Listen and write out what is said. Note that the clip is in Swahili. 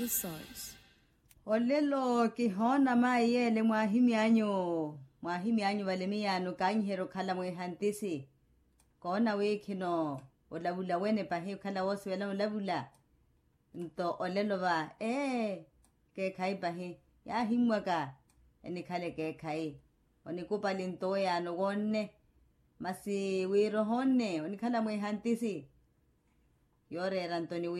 Resource. Olelo ki hona maiyele mwahimi anyo valemiyano kanhero khala mwehantisi kona wekino olabula wene pahe khala wosi wela olabula nto olelo ba ke khai pahe ya himwaka eni khale ke khai oni kupali nto ya no wonne masi wiro honne oni khala mwehantisi yore rantoni